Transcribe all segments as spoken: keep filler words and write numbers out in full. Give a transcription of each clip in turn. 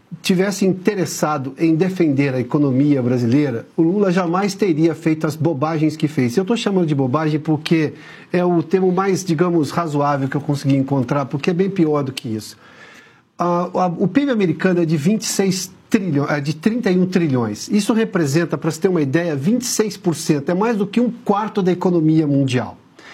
tivesse interessado em defender a economia brasileira, o Lula jamais teria feito as bobagens que fez. Eu estou chamando de bobagem porque é o termo mais, digamos, razoável que eu consegui encontrar, porque é bem pior do que isso. Uh, o P I B americano é de vinte e seis trilhões, é de trinta e um trilhões. Isso representa, para você ter uma ideia, vinte e seis por cento. É mais do que um quarto da economia mundial.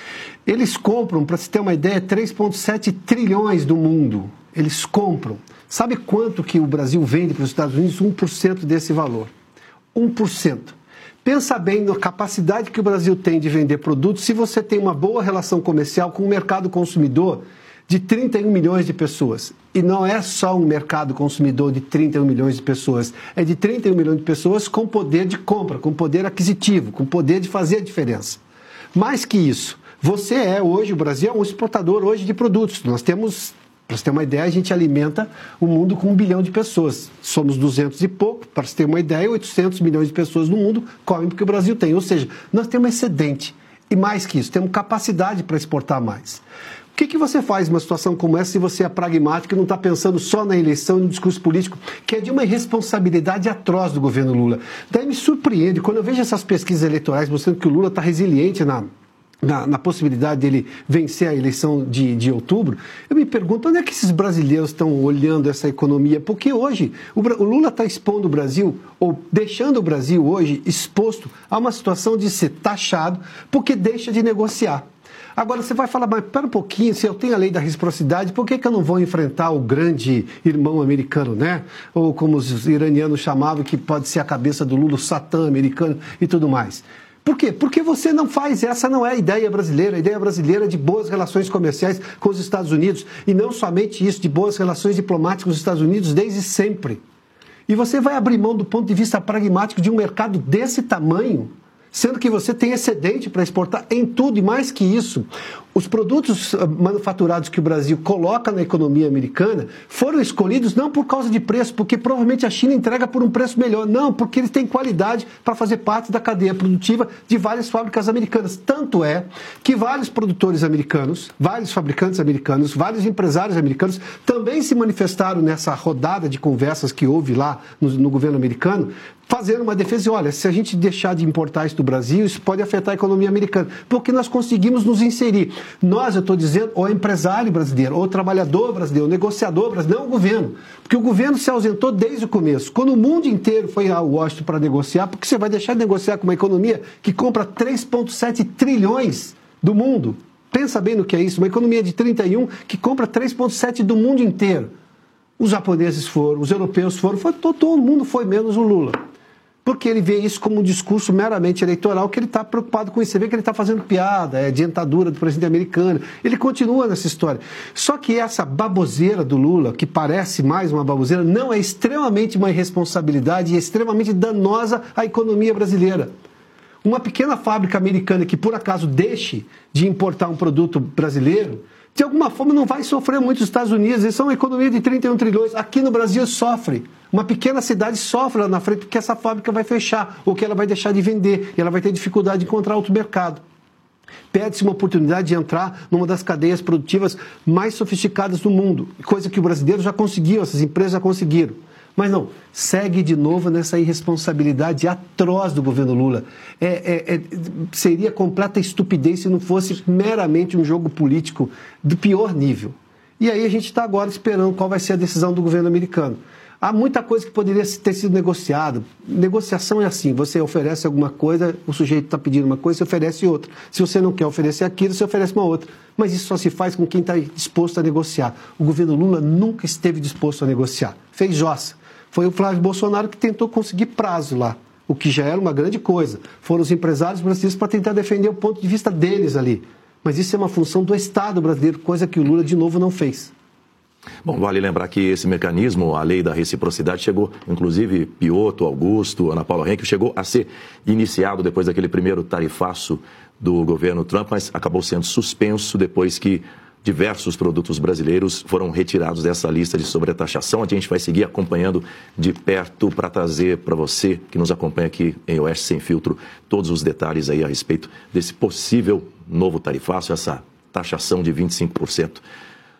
Eles compram, para você ter uma ideia, três vírgula sete trilhões do mundo. Eles compram. Sabe quanto que o Brasil vende para os Estados Unidos? um por cento desse valor. um por cento. Pensa bem na capacidade que o Brasil tem de vender produtos se você tem uma boa relação comercial com o mercado consumidor de trinta e um milhões de pessoas. E não é só um mercado consumidor de trinta e um milhões de pessoas, é de trinta e um milhões de pessoas com poder de compra, com poder aquisitivo, com poder de fazer a diferença. Mais que isso, você é hoje, o Brasil é um exportador hoje de produtos. Nós temos, para você ter uma ideia, a gente alimenta o mundo com um bilhão de pessoas. Somos duzentos e pouco, para você ter uma ideia, oitocentos milhões de pessoas no mundo comem porque o Brasil tem. Ou seja, nós temos excedente. E mais que isso, temos capacidade para exportar mais. O que, que você faz numa situação como essa se você é pragmático e não está pensando só na eleição e no discurso político, que é de uma irresponsabilidade atroz do governo Lula? Daí me surpreende, quando eu vejo essas pesquisas eleitorais mostrando que o Lula está resiliente na, na, na possibilidade dele vencer a eleição de, de outubro, eu me pergunto onde é que esses brasileiros estão olhando essa economia? Porque hoje o, o Lula está expondo o Brasil, ou deixando o Brasil hoje exposto a uma situação de ser taxado porque deixa de negociar. Agora, você vai falar, mas espera um pouquinho, se eu tenho a lei da reciprocidade, por que, que eu não vou enfrentar o grande irmão americano, né? Ou como os iranianos chamavam, que pode ser a cabeça do Lula, o Satã americano e tudo mais. Por quê? Porque você não faz, essa não é a ideia brasileira. A ideia brasileira é de boas relações comerciais com os Estados Unidos. E não somente isso, de boas relações diplomáticas com os Estados Unidos desde sempre. E você vai abrir mão do ponto de vista pragmático de um mercado desse tamanho, sendo que você tem excedente para exportar em tudo, e mais que isso, os produtos manufaturados que o Brasil coloca na economia americana foram escolhidos não por causa de preço, porque provavelmente a China entrega por um preço melhor, não, porque eles têm qualidade para fazer parte da cadeia produtiva de várias fábricas americanas. Tanto é que vários produtores americanos, vários fabricantes americanos, vários empresários americanos também se manifestaram nessa rodada de conversas que houve lá no, no governo americano, fazendo uma defesa, e olha, se a gente deixar de importar isso do Brasil, isso pode afetar a economia americana, porque nós conseguimos nos inserir. Nós, eu estou dizendo, o empresário brasileiro, o trabalhador brasileiro, o negociador brasileiro, não o governo, porque o governo se ausentou desde o começo. Quando o mundo inteiro foi a Washington para negociar, porque você vai deixar de negociar com uma economia que compra três vírgula sete trilhões do mundo? Pensa bem no que é isso, uma economia de trinta e um que compra três vírgula sete do mundo inteiro. Os japoneses foram, os europeus foram, foi, todo, todo mundo foi, menos o Lula. Porque ele vê isso como um discurso meramente eleitoral, que ele está preocupado com isso. Você vê que ele está fazendo piada, é dentadura do presidente americano. Ele continua nessa história. Só que essa baboseira do Lula, que parece mais uma baboseira, não é extremamente uma irresponsabilidade e é extremamente danosa à economia brasileira. Uma pequena fábrica americana que, por acaso, deixe de importar um produto brasileiro, de alguma forma não vai sofrer muito os Estados Unidos. Eles são uma economia de trinta e um trilhões. Aqui no Brasil sofre. Uma pequena cidade sofre lá na frente porque essa fábrica vai fechar ou que ela vai deixar de vender e ela vai ter dificuldade de encontrar outro mercado. Perde-se uma oportunidade de entrar numa das cadeias produtivas mais sofisticadas do mundo, coisa que o brasileiro já conseguiu, essas empresas já conseguiram. Mas não, segue de novo nessa irresponsabilidade atroz do governo Lula. É, é, é, seria completa estupidez se não fosse meramente um jogo político do pior nível. E aí a gente está agora esperando qual vai ser a decisão do governo americano. Há muita coisa que poderia ter sido negociada. Negociação é assim, você oferece alguma coisa, o sujeito está pedindo uma coisa, você oferece outra. Se você não quer oferecer aquilo, você oferece uma outra. Mas isso só se faz com quem está disposto a negociar. O governo Lula nunca esteve disposto a negociar. Fez jossa. Foi o Flávio Bolsonaro que tentou conseguir prazo lá, o que já era uma grande coisa. Foram os empresários brasileiros para tentar defender o ponto de vista deles ali. Mas isso é uma função do Estado brasileiro, coisa que o Lula, de novo, não fez. Bom, vale lembrar que esse mecanismo, a lei da reciprocidade, chegou, inclusive, Piotto, Augusto, Ana Paula Henkel, chegou a ser iniciado depois daquele primeiro tarifaço do governo Trump, mas acabou sendo suspenso depois que diversos produtos brasileiros foram retirados dessa lista de sobretaxação. A gente vai seguir acompanhando de perto para trazer para você, que nos acompanha aqui em Oeste Sem Filtro, todos os detalhes aí a respeito desse possível novo tarifaço, essa taxação de vinte e cinco por cento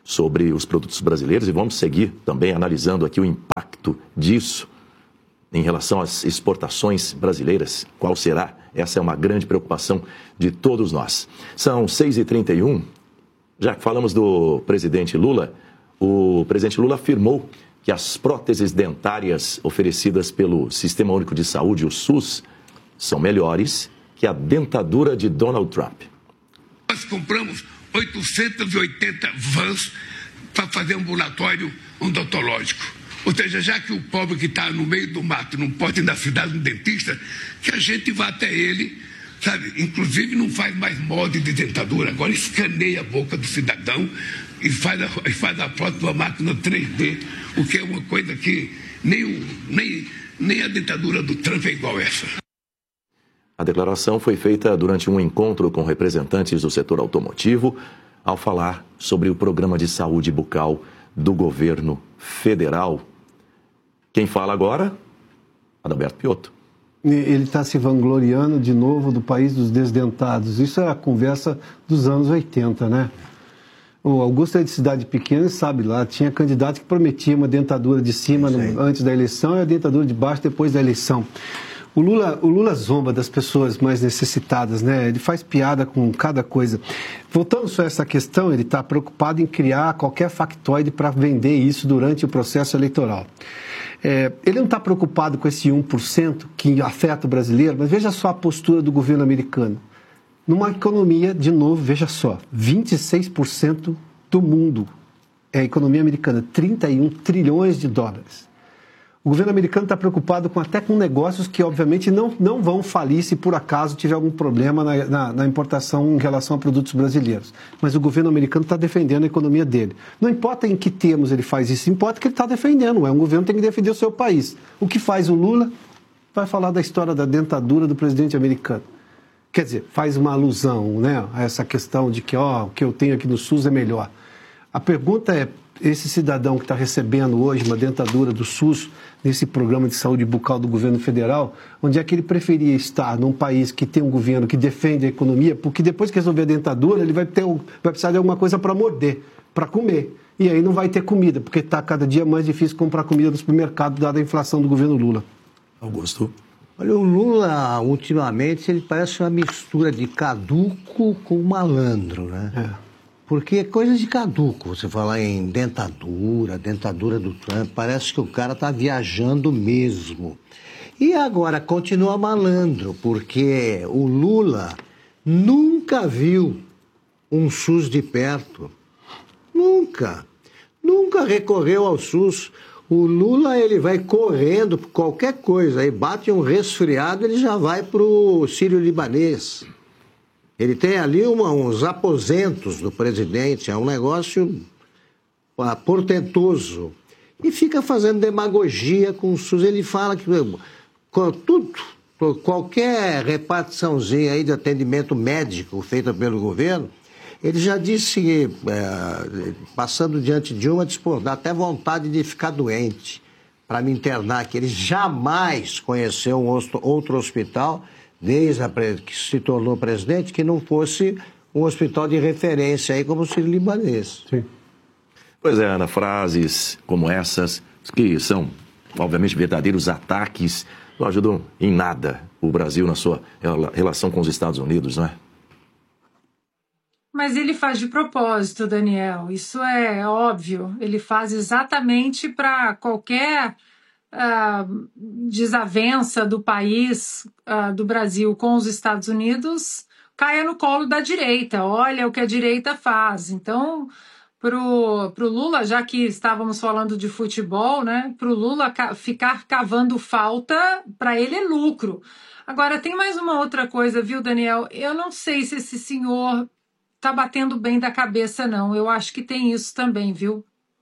sobre os produtos brasileiros e vamos seguir também analisando aqui o impacto disso em relação às exportações brasileiras. Qual será? Essa é uma grande preocupação de todos nós. São seis e trinta e um. Já que falamos do presidente Lula, o presidente Lula afirmou que as próteses dentárias oferecidas pelo Sistema Único de Saúde, o SUS, são melhores que a dentadura de Donald Trump. Nós compramos oitocentas e oitenta vans para fazer ambulatório odontológico. Ou seja, já que o pobre que está no meio do mato não pode ir na cidade no dentista, que a gente vá até ele, sabe? Inclusive não faz mais molde de dentadura, agora escaneia a boca do cidadão e faz a, e faz a foto de uma máquina três D, o que é uma coisa que nem, o, nem, nem a dentadura do Trump é igual a essa. A declaração foi feita durante um encontro com representantes do setor automotivo, ao falar sobre o programa de saúde bucal do governo federal. Quem fala agora? Adalberto Piotto. Ele está se vangloriando de novo do país dos desdentados. Isso é a conversa dos anos oitenta, né? O Augusto é de cidade pequena e sabe lá, tinha candidato que prometia uma dentadura de cima no, antes da eleição e a dentadura de baixo depois da eleição. O Lula, o Lula zomba das pessoas mais necessitadas, né? Ele faz piada com cada coisa. Voltando só a essa questão, ele está preocupado em criar qualquer factoide para vender isso durante o processo eleitoral. É, ele não está preocupado com esse um por cento que afeta o brasileiro, mas veja só a postura do governo americano. Numa economia, de novo, veja só, vinte e seis por cento do mundo é a economia americana, trinta e um trilhões de dólares. O governo americano está preocupado com, até com negócios que, obviamente, não, não vão falir se por acaso tiver algum problema na, na, na importação em relação a produtos brasileiros. Mas o governo americano está defendendo a economia dele. Não importa em que termos ele faz isso, importa que ele está defendendo. É um governo que tem que defender o seu país. O que faz o Lula? Vai falar da história da dentadura do presidente americano. Quer dizer, faz uma alusão, né, a essa questão de que ó, o que eu tenho aqui no SUS é melhor. A pergunta é, esse cidadão que está recebendo hoje uma dentadura do SUS, nesse programa de saúde bucal do governo federal, onde é que ele preferia estar num país que tem um governo que defende a economia, porque depois que resolver a dentadura, ele vai, ter, vai precisar de alguma coisa para morder, para comer. E aí não vai ter comida, porque está cada dia mais difícil comprar comida no supermercado, dada a inflação do governo Lula. Augusto. Olha, o Lula, ultimamente, ele parece uma mistura de caduco com malandro, né? É. Porque é coisa de caduco, você falar em dentadura, dentadura do Trump, parece que o cara está viajando mesmo. E agora continua malandro, porque o Lula nunca viu um SUS de perto. Nunca. Nunca recorreu ao SUS. O Lula, ele vai correndo por qualquer coisa, aí bate um resfriado, ele já vai para o Sírio-Libanês. Ele tem ali uma, uns aposentos do presidente, é um negócio uh, portentoso. E fica fazendo demagogia com o SUS. Ele fala que com tudo, qualquer repartiçãozinha aí de atendimento médico feita pelo governo, ele já disse que, é, passando diante de uma, disse, pô, dá até vontade de ficar doente para me internar, que ele jamais conheceu um outro hospital, desde a, que se tornou presidente, que não fosse um hospital de referência aí como o Sírio-Libanês. Sim. Pois é, Ana, frases como essas, que são, obviamente, verdadeiros ataques, não ajudam em nada o Brasil na sua relação com os Estados Unidos, não é? Mas ele faz de propósito, Daniel, isso é óbvio. Ele faz exatamente para qualquer uh, desavença do país, uh, do Brasil com os Estados Unidos, caia no colo da direita. Olha o que a direita faz. Então, para o Lula, já que estávamos falando de futebol, né, para o Lula ca- ficar cavando falta, para ele é lucro. Agora, tem mais uma outra coisa, viu, Daniel? Eu não sei se esse senhor tá batendo bem da cabeça, não. Eu acho que tem isso também, viu?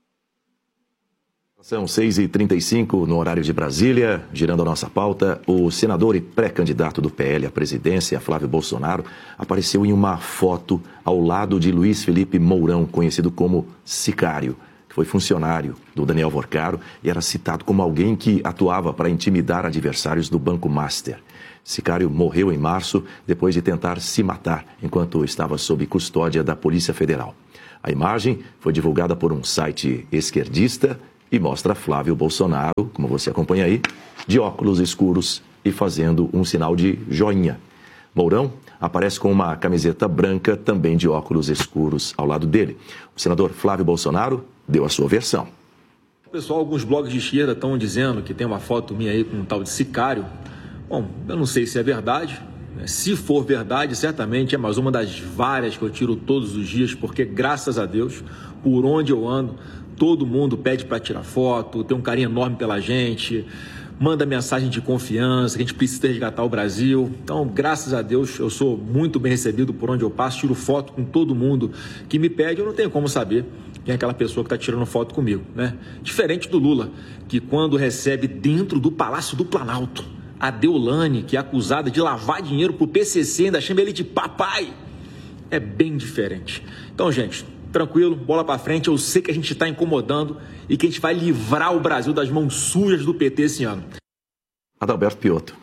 São seis e trinta e cinco no horário de Brasília. Girando a nossa pauta, o senador e pré-candidato do P L à presidência, Flávio Bolsonaro, apareceu em uma foto ao lado de Luiz Felipe Mourão, conhecido como Sicário, que foi funcionário do Daniel Vorcaro e era citado como alguém que atuava para intimidar adversários do Banco Master. Sicário morreu em março depois de tentar se matar enquanto estava sob custódia da Polícia Federal. A imagem foi divulgada por um site esquerdista e mostra Flávio Bolsonaro, como você acompanha aí, de óculos escuros e fazendo um sinal de joinha. Mourão aparece com uma camiseta branca, também de óculos escuros, ao lado dele. O senador Flávio Bolsonaro deu a sua versão. Pessoal, alguns blogs de esquerda estão dizendo que tem uma foto minha aí com um tal de sicário. Bom, eu não sei se é verdade. Se for verdade, certamente é mais uma das várias que eu tiro todos os dias, porque, graças a Deus, por onde eu ando, todo mundo pede para tirar foto, tem um carinho enorme pela gente, manda mensagem de confiança, que a gente precisa resgatar o Brasil. Então, graças a Deus, eu sou muito bem recebido por onde eu passo, tiro foto com todo mundo que me pede, eu não tenho como saber quem é aquela pessoa que está tirando foto comigo, né? Diferente do Lula, que quando recebe dentro do Palácio do Planalto a Deolane, que é acusada de lavar dinheiro para o P C C, ainda chama ele de papai, é bem diferente. Então, gente, tranquilo, bola para frente, eu sei que a gente está incomodando e que a gente vai livrar o Brasil das mãos sujas do P T esse ano. Adalberto Piotto.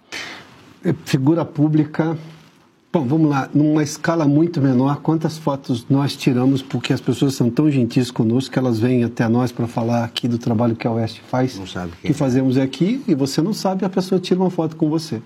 Figura pública. Bom, vamos lá, numa escala muito menor, quantas fotos nós tiramos, porque as pessoas são tão gentis conosco que elas vêm até nós para falar aqui do trabalho que a Oeste faz, não sabe que fazemos aqui, e você não sabe, a pessoa tira uma foto com você.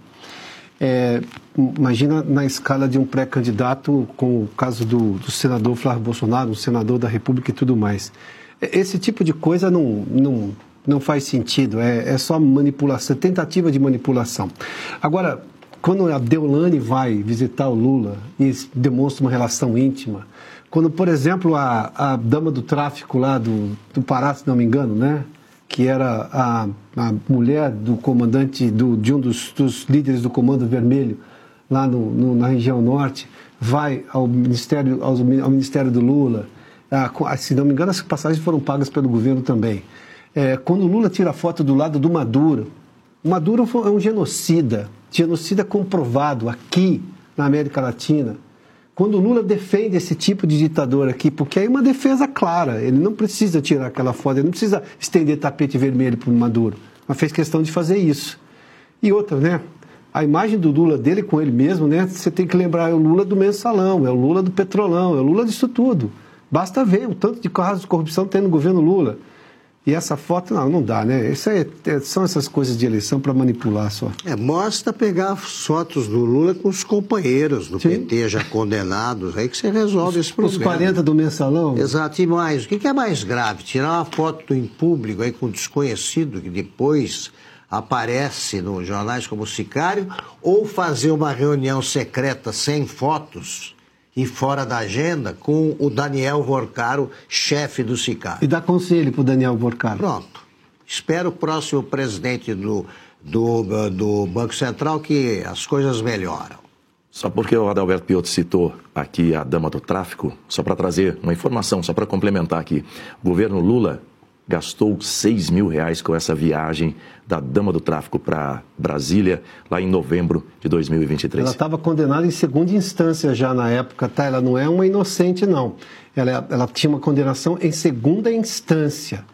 É, imagina na escala de um pré-candidato, com o caso do, do senador Flávio Bolsonaro, um senador da República e tudo mais. Esse tipo de coisa não, não, não faz sentido, é, é só manipulação, tentativa de manipulação. Agora, quando a Deolane vai visitar o Lula e demonstra uma relação íntima, quando, por exemplo, a, a dama do tráfico lá do, do Pará, se não me engano, né, que era a, a mulher do comandante, do, de um dos, dos líderes do Comando Vermelho, lá no, no, na região norte, vai ao Ministério, ao, ao Ministério do Lula, a, se não me engano, as passagens foram pagas pelo governo também. É, quando o Lula tira a foto do lado do Maduro, o Maduro é um genocida, genocida comprovado aqui na América Latina. Quando o Lula defende esse tipo de ditador aqui, porque aí é uma defesa clara, ele não precisa tirar aquela foto, ele não precisa estender tapete vermelho para o Maduro, mas fez questão de fazer isso. E outra, né? A imagem do Lula dele com ele mesmo, né? Você tem que lembrar, é o Lula do mensalão, é o Lula do petrolão, é o Lula disso tudo. Basta ver o tanto de casos de corrupção que tem no governo Lula. E essa foto, não, não dá, né? Isso é, é, são essas coisas de eleição para manipular só. É, basta pegar fotos do Lula com os companheiros do Sim. P T já condenados, aí que você resolve os, esse problema. Os quarenta do mensalão? Exato, e mais, o que é mais grave? Tirar uma foto em público aí com um desconhecido que depois aparece nos jornais como sicário, ou fazer uma reunião secreta sem fotos e fora da agenda com o Daniel Vorcaro, chefe do sicário. E dá conselho para o Daniel Vorcaro. Pronto. Espero o próximo presidente do, do, do Banco Central que as coisas melhoram. Só porque o Adalberto Piotto citou aqui a dama do tráfico, só para trazer uma informação, só para complementar aqui. O governo Lula gastou seis mil reais com essa viagem da dama do tráfico para Brasília, lá em novembro de dois mil e vinte e três. Ela estava condenada em segunda instância já na época, tá? Ela não é uma inocente, não. Ela, ela tinha uma condenação em segunda instância.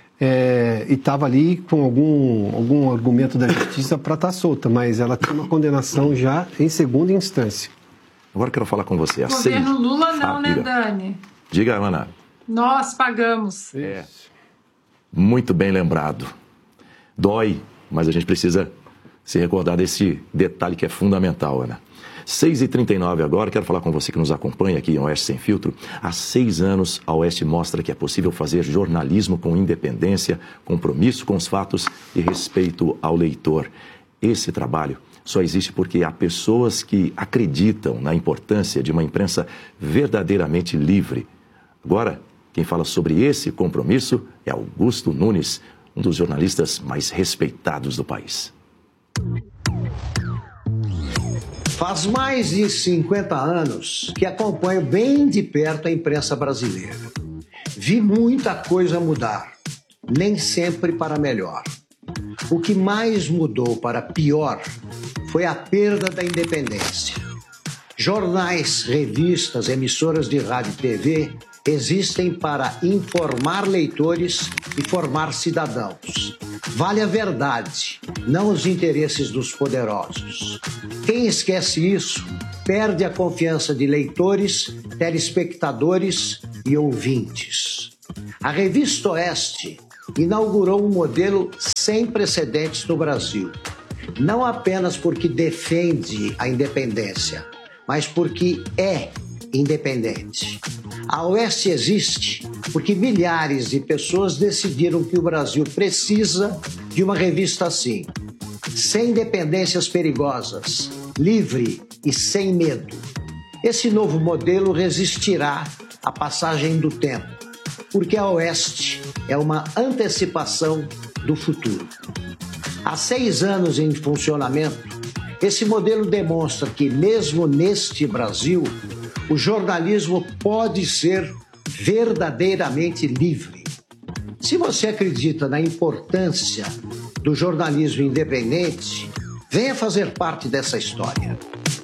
É, e estava ali com algum, algum argumento da justiça para estar tá solta, mas ela tinha uma condenação já em segunda instância. Agora eu quero falar com você. O governo Lula não, né, Dani? Diga, Ana. Nós pagamos. É. Muito bem lembrado. Dói, mas a gente precisa se recordar desse detalhe que é fundamental, Ana. seis e trinta e nove agora, quero falar com você que nos acompanha aqui em Oeste Sem Filtro. Há seis anos, a Oeste mostra que é possível fazer jornalismo com independência, compromisso com os fatos e respeito ao leitor. Esse trabalho só existe porque há pessoas que acreditam na importância de uma imprensa verdadeiramente livre. Agora, quem fala sobre esse compromisso é Augusto Nunes, um dos jornalistas mais respeitados do país. Faz mais de cinquenta anos que acompanho bem de perto a imprensa brasileira. Vi muita coisa mudar, nem sempre para melhor. O que mais mudou para pior foi a perda da independência. Jornais, revistas, emissoras de rádio e T V existem para informar leitores e formar cidadãos. Vale a verdade, não os interesses dos poderosos. Quem esquece isso, perde a confiança de leitores, telespectadores e ouvintes. A Revista Oeste inaugurou um modelo sem precedentes no Brasil. Não apenas porque defende a independência, mas porque é independente. A Oeste existe porque milhares de pessoas decidiram que o Brasil precisa de uma revista assim, sem dependências perigosas, livre e sem medo. Esse novo modelo resistirá à passagem do tempo, porque a Oeste é uma antecipação do futuro. Há seis anos em funcionamento, esse modelo demonstra que, mesmo neste Brasil, o jornalismo pode ser verdadeiramente livre. Se você acredita na importância do jornalismo independente, venha fazer parte dessa história.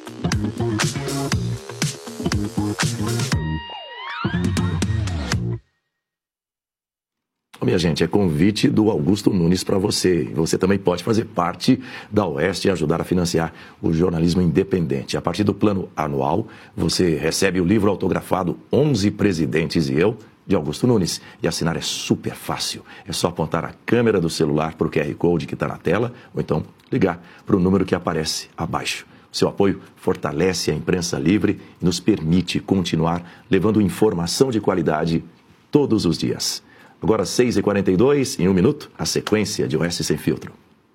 Minha gente, é convite do Augusto Nunes para você. Você também pode fazer parte da Oeste e ajudar a financiar o jornalismo independente. A partir do plano anual, você recebe o livro autografado onze Presidentes e Eu, de Augusto Nunes. E assinar é super fácil. É só apontar a câmera do celular para o Q R Code que está na tela, ou então ligar para o número que aparece abaixo. Seu apoio fortalece a imprensa livre e nos permite continuar levando informação de qualidade todos os dias. Agora, seis e quarenta e dois, em um minuto, a sequência de Oeste Sem Filtro.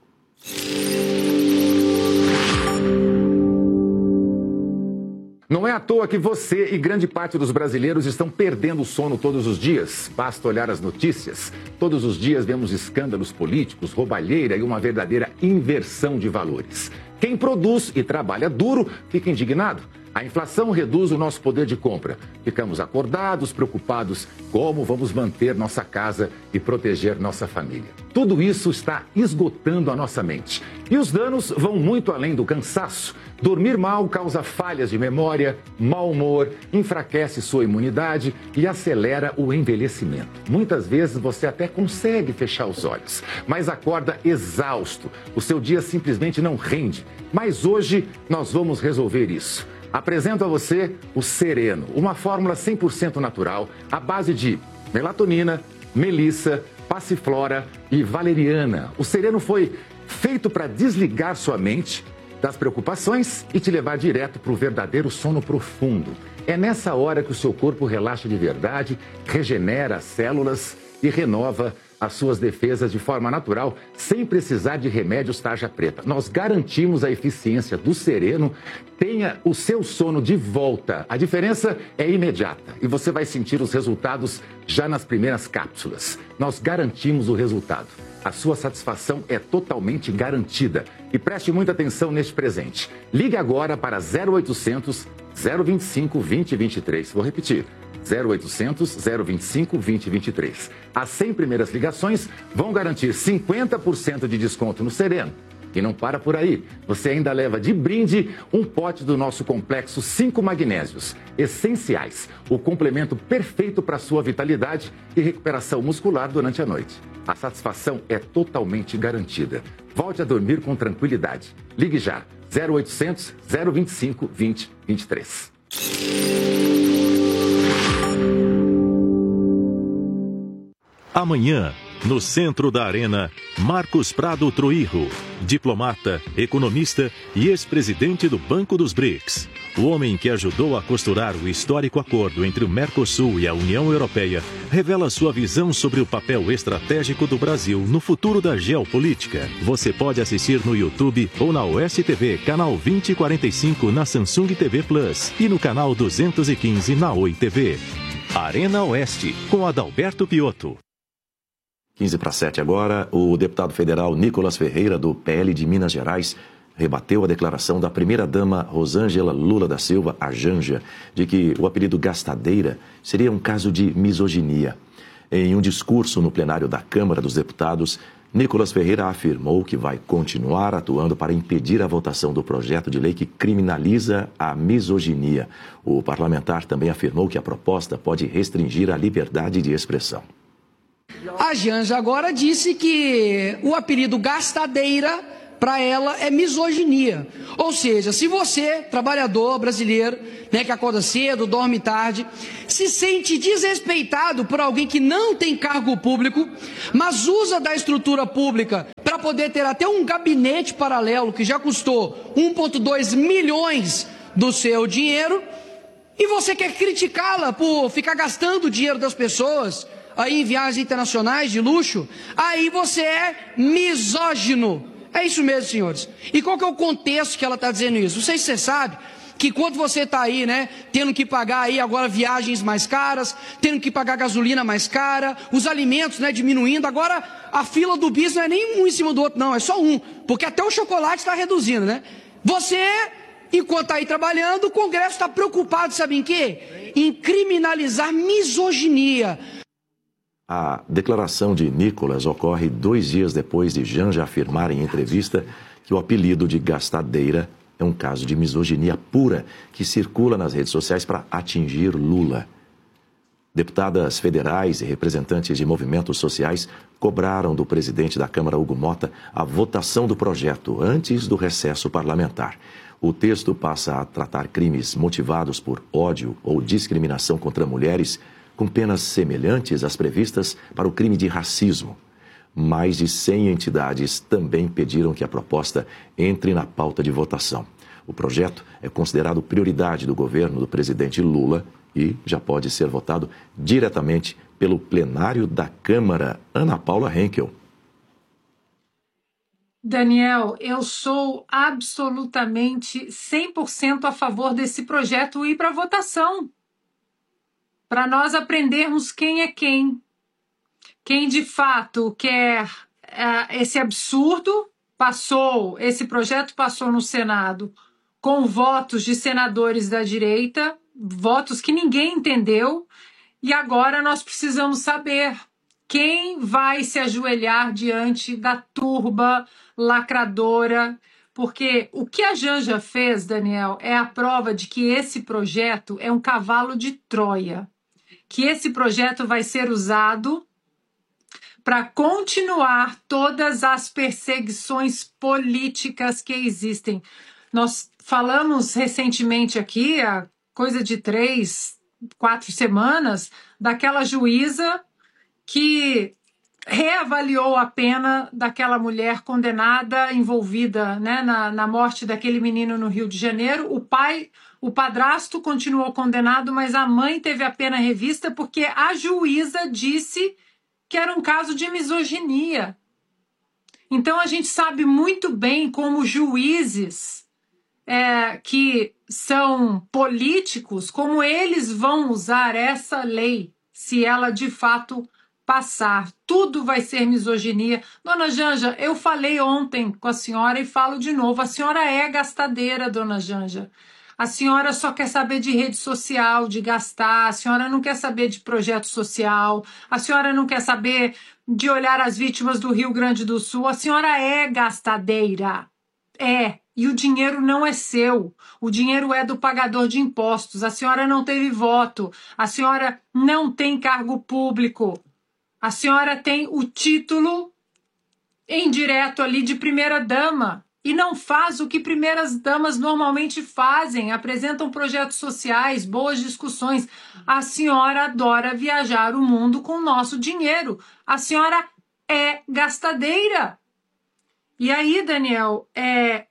Não é à toa que você e grande parte dos brasileiros estão perdendo o sono todos os dias. Basta olhar as notícias. Todos os dias vemos escândalos políticos, roubalheira e uma verdadeira inversão de valores. Quem produz e trabalha duro fica indignado. A inflação reduz o nosso poder de compra. Ficamos acordados, preocupados como vamos manter nossa casa e proteger nossa família. Tudo isso está esgotando a nossa mente. E os danos vão muito além do cansaço. Dormir mal causa falhas de memória, mau humor, enfraquece sua imunidade e acelera o envelhecimento. Muitas vezes você até consegue fechar os olhos, mas acorda exausto. O seu dia simplesmente não rende. Mas hoje nós vamos resolver isso. Apresento a você o Sereno, uma fórmula cem por cento natural, à base de melatonina, melissa, passiflora e valeriana. O Sereno foi feito para desligar sua mente das preocupações e te levar direto para o verdadeiro sono profundo. É nessa hora que o seu corpo relaxa de verdade, regenera as células e renova as suas defesas de forma natural, sem precisar de remédios tarja preta. Nós garantimos a eficiência do Sereno. Tenha o seu sono de volta. A diferença é imediata e você vai sentir os resultados já nas primeiras cápsulas. Nós garantimos o resultado. A sua satisfação é totalmente garantida. E preste muita atenção neste presente. Ligue agora para zero oitocentos, zero vinte e cinco, vinte e vinte e três. Vou repetir. zero oitocentos, zero vinte e cinco, vinte e vinte e três. As cem primeiras ligações vão garantir cinquenta por cento de desconto no Sereno. E não para por aí. Você ainda leva de brinde um pote do nosso complexo cinco magnésios, essenciais, o complemento perfeito para a sua vitalidade e recuperação muscular durante a noite. A satisfação é totalmente garantida. Volte a dormir com tranquilidade. Ligue já. zero oitocentos, zero vinte e cinco, vinte e vinte e três. Amanhã, no centro da Arena, Marcos Prado Troirro, diplomata, economista e ex-presidente do Banco dos B R I C S. O homem que ajudou a costurar o histórico acordo entre o Mercosul e a União Europeia revela sua visão sobre o papel estratégico do Brasil no futuro da geopolítica. Você pode assistir no YouTube ou na Oeste T V, canal vinte e quarenta e cinco na Samsung T V Plus e no canal duzentos e quinze na Oi T V. Arena Oeste, com Adalberto Piotto. quinze para sete agora, o deputado federal Nicolas Ferreira, do P L de Minas Gerais, rebateu a declaração da primeira-dama Rosângela Lula da Silva, a Janja, de que o apelido gastadeira seria um caso de misoginia. Em um discurso no plenário da Câmara dos Deputados, Nicolas Ferreira afirmou que vai continuar atuando para impedir a votação do projeto de lei que criminaliza a misoginia. O parlamentar também afirmou que a proposta pode restringir a liberdade de expressão. A Janja agora disse que o apelido gastadeira para ela é misoginia. Ou seja, se você, trabalhador brasileiro, né, que acorda cedo, dorme tarde, se sente desrespeitado por alguém que não tem cargo público, mas usa da estrutura pública para poder ter até um gabinete paralelo que já custou um vírgula dois milhões do seu dinheiro, e você quer criticá-la por ficar gastando o dinheiro das pessoas aí em viagens internacionais de luxo, aí você é misógino. É isso mesmo, senhores. E qual que é o contexto que ela está dizendo isso? Não sei se você sabe que quando você está aí, né, tendo que pagar aí agora viagens mais caras, tendo que pagar gasolina mais cara, os alimentos, né, diminuindo, agora a fila do bis não é nem um em cima do outro, não, é só um, porque até o chocolate está reduzindo, né? Você, enquanto está aí trabalhando, o Congresso está preocupado, sabe em quê? Em criminalizar misoginia. A declaração de Nicolas ocorre dois dias depois de Janja afirmar em entrevista que o apelido de gastadeira é um caso de misoginia pura que circula nas redes sociais para atingir Lula. Deputadas federais e representantes de movimentos sociais cobraram do presidente da Câmara, Hugo Mota, a votação do projeto antes do recesso parlamentar. O texto passa a tratar crimes motivados por ódio ou discriminação contra mulheres, com penas semelhantes às previstas para o crime de racismo. Mais de cem entidades também pediram que a proposta entre na pauta de votação. O projeto é considerado prioridade do governo do presidente Lula e já pode ser votado diretamente pelo plenário da Câmara. Ana Paula Henkel. Daniel, eu sou absolutamente cem por cento a favor desse projeto ir para votação. Para nós aprendermos quem é quem. Quem de fato quer uh, esse absurdo, passou, esse projeto passou no Senado com votos de senadores da direita, votos que ninguém entendeu, e agora nós precisamos saber quem vai se ajoelhar diante da turba lacradora, porque o que a Janja fez, Daniel, é a prova de que esse projeto é um cavalo de Troia, que esse projeto vai ser usado para continuar todas as perseguições políticas que existem. Nós falamos recentemente aqui, há coisa de três, quatro semanas, daquela juíza que reavaliou a pena daquela mulher condenada, envolvida, né, na, na morte daquele menino no Rio de Janeiro. O pai, o padrasto continuou condenado, mas a mãe teve a pena revista porque a juíza disse que era um caso de misoginia. Então a gente sabe muito bem como juízes é, que são políticos, como eles vão usar essa lei, se ela de fato passar. Tudo vai ser misoginia. Dona Janja, eu falei ontem com a senhora e falo de novo, a senhora é gastadeira, dona Janja. A senhora só quer saber de rede social, de gastar, a senhora não quer saber de projeto social, a senhora não quer saber de olhar as vítimas do Rio Grande do Sul, a senhora é gastadeira. É, e o dinheiro não é seu, o dinheiro é do pagador de impostos, a senhora não teve voto, a senhora não tem cargo público, a senhora tem o título indireto ali de primeira-dama. E não faz o que primeiras damas normalmente fazem, apresentam projetos sociais, boas discussões. A senhora adora viajar o mundo com o nosso dinheiro. A senhora é gastadeira. E aí, Daniel, é,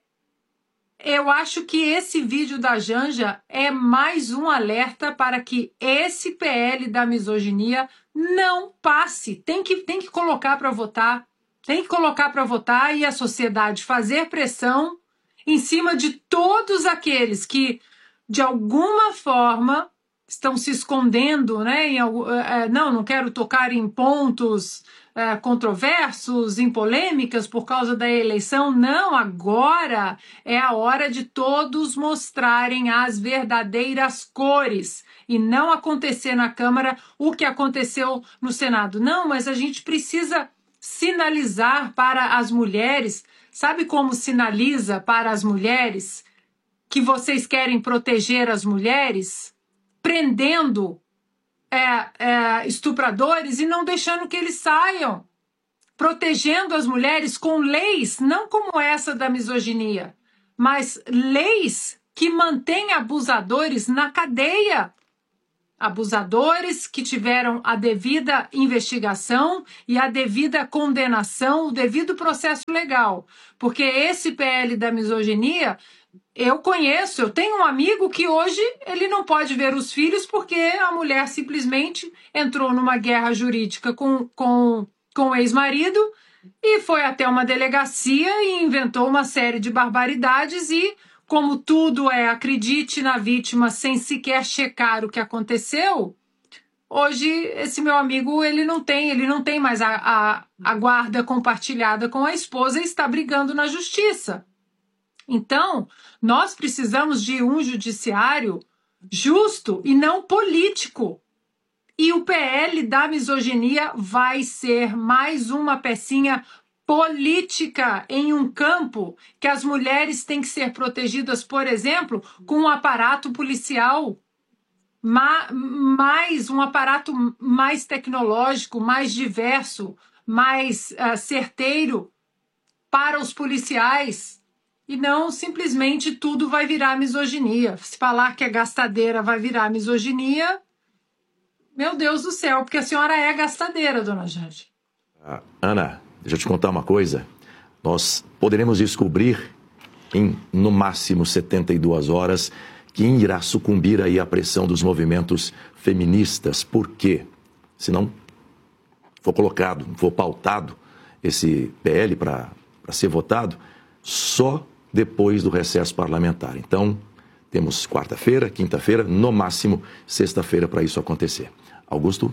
eu acho que esse vídeo da Janja é mais um alerta para que esse P L da misoginia não passe. Tem que, tem que colocar para votar. Tem que colocar para votar e a sociedade fazer pressão em cima de todos aqueles que, de alguma forma, estão se escondendo, né? Em, é, não, não quero tocar em pontos é, controversos, em polêmicas por causa da eleição. Não, agora é a hora de todos mostrarem as verdadeiras cores e não acontecer na Câmara o que aconteceu no Senado. Não, mas a gente precisa sinalizar para as mulheres, sabe como sinaliza para as mulheres que vocês querem proteger as mulheres? Prendendo é, é, estupradores e não deixando que eles saiam. protegendo as mulheres com leis, não como essa da misoginia, mas leis que mantêm abusadores na cadeia. Abusadores que tiveram a devida investigação e a devida condenação, o devido processo legal. Porque esse P L da misoginia, eu conheço, eu tenho um amigo que hoje ele não pode ver os filhos porque a mulher simplesmente entrou numa guerra jurídica com, com, com o ex-marido e foi até uma delegacia e inventou uma série de barbaridades e, como tudo é, acredite na vítima sem sequer checar o que aconteceu, hoje esse meu amigo ele não tem, ele não tem mais a, a, a guarda compartilhada com a esposa e está brigando na justiça. Então, nós precisamos de um judiciário justo e não político. E o P L da misoginia vai ser mais uma pecinha política em um campo que as mulheres têm que ser protegidas, por exemplo, com um aparato policial, mais um aparato mais tecnológico, mais diverso, mais uh, certeiro para os policiais. E não simplesmente tudo vai virar misoginia. Se falar que é gastadeira vai virar misoginia, meu Deus do céu, porque a senhora é gastadeira, dona Jade. Ah, Ana, deixa eu te contar uma coisa. Nós poderemos descobrir em, no máximo, setenta e duas horas quem irá sucumbir aí à pressão dos movimentos feministas. Por quê? Se não for colocado, for pautado esse P L para ser votado, só depois do recesso parlamentar. Então, temos quarta-feira, quinta-feira, no máximo sexta-feira para isso acontecer. Augusto?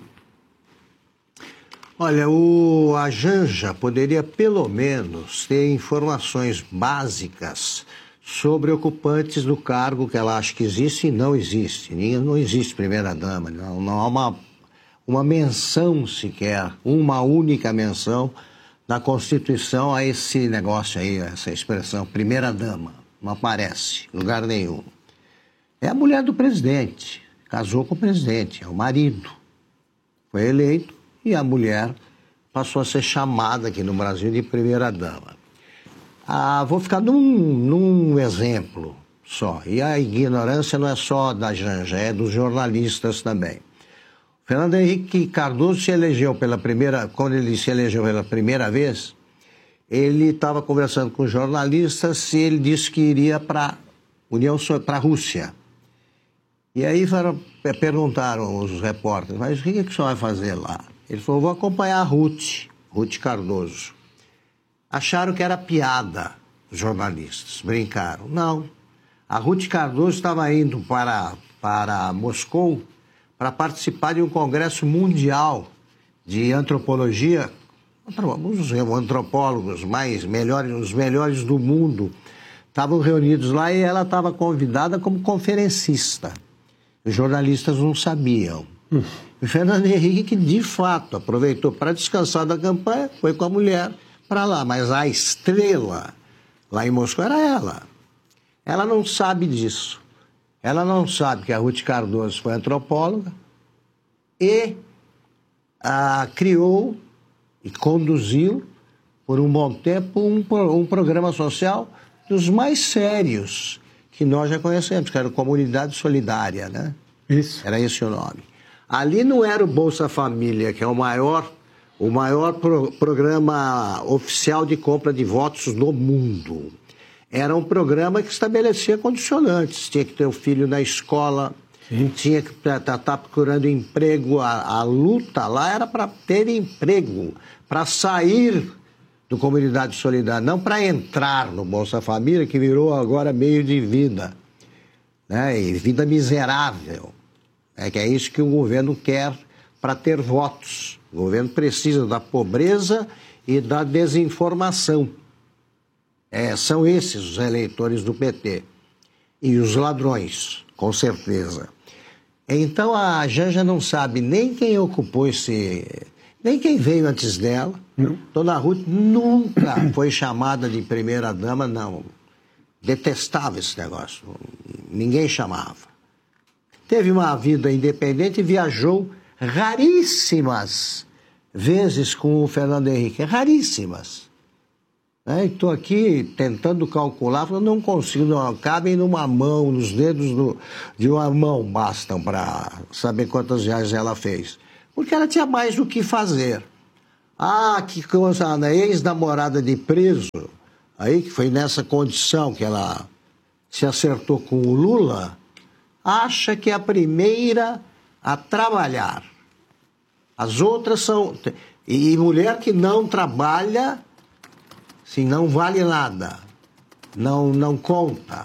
Olha, o, a Janja poderia pelo menos ter informações básicas sobre ocupantes do cargo que ela acha que existe e não existe. Não existe primeira-dama, não, não há uma, uma menção sequer, uma única menção na Constituição a esse negócio aí, essa expressão, primeira-dama. Não aparece em lugar nenhum. É a mulher do presidente, casou com o presidente, é o marido. Foi eleito e a mulher passou a ser chamada aqui no Brasil de primeira-dama. Ah, vou ficar num, num exemplo só. E a ignorância não é só da Janja, é dos jornalistas também. Fernando Henrique Cardoso se elegeu pela primeira, quando ele se elegeu pela primeira vez, ele estava conversando com jornalistas e ele disse que iria para União, para a Rússia. E aí foram, perguntaram os repórteres, mas o que, é que o senhor vai fazer lá? Ele falou, vou acompanhar a Ruth, Ruth Cardoso. Acharam que era piada, os jornalistas, brincaram. Não, a Ruth Cardoso estava indo para, para Moscou para participar de um congresso mundial de antropologia. Os antropólogos mais melhores, os melhores do mundo estavam reunidos lá e ela estava convidada como conferencista. Os jornalistas não sabiam. Hum. O Fernando Henrique, de fato, aproveitou para descansar da campanha, foi com a mulher para lá. Mas a estrela lá em Moscou era ela. Ela não sabe disso. Ela não sabe que a Ruth Cardoso foi antropóloga e ah, criou e conduziu, por um bom tempo, um, um programa social dos mais sérios que nós já conhecemos, que era a Comunidade Solidária, né? Isso. Era esse o nome. Ali não era o Bolsa Família, que é o maior, o maior pro, programa oficial de compra de votos do mundo. Era um programa que estabelecia condicionantes. Tinha que ter o filho na escola, sim, tinha que estar tá, procurando emprego. A, a luta lá era para ter emprego, para sair do Comunidade Solidária, não para entrar no Bolsa Família, que virou agora meio de vida, né? E vida miserável. É que é isso que o governo quer para ter votos. O governo precisa da pobreza e da desinformação. É, são esses os eleitores do P T. E os ladrões, com certeza. Então a Janja não sabe nem quem ocupou esse... nem quem veio antes dela. Não. Dona Ruth nunca foi chamada de primeira-dama, não. Detestava esse negócio. Ninguém chamava. Teve uma vida independente e viajou raríssimas vezes com o Fernando Henrique, raríssimas. É, estou aqui tentando calcular, falando, não consigo, não, cabem numa mão, nos dedos do, de uma mão bastam para saber quantas viagens ela fez. Porque ela tinha mais o que fazer. Ah, que coisa, né? Ex-namorada de preso, aí que foi nessa condição que ela se acertou com o Lula, acha que é a primeira a trabalhar. As outras são... E mulher que não trabalha... Se não vale nada, não, não conta.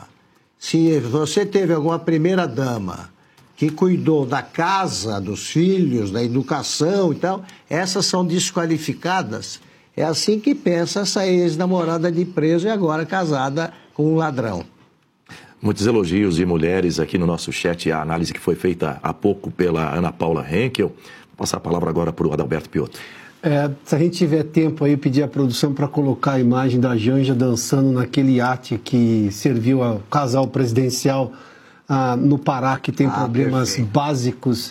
Se você teve alguma primeira-dama que cuidou da casa, dos filhos, da educação e tal, essas são desqualificadas. É assim que pensa essa ex-namorada de preso e agora casada com um ladrão. Muitos elogios de mulheres aqui no nosso chat, a análise que foi feita há pouco pela Ana Paula Henkel. Vou passar a palavra agora para o Adalberto Piotto. É, se a gente tiver tempo aí, pedir à produção para colocar a imagem da Janja dançando naquele iate que serviu ao casal presidencial ah, no Pará, que tem ah, problemas perfeito. básicos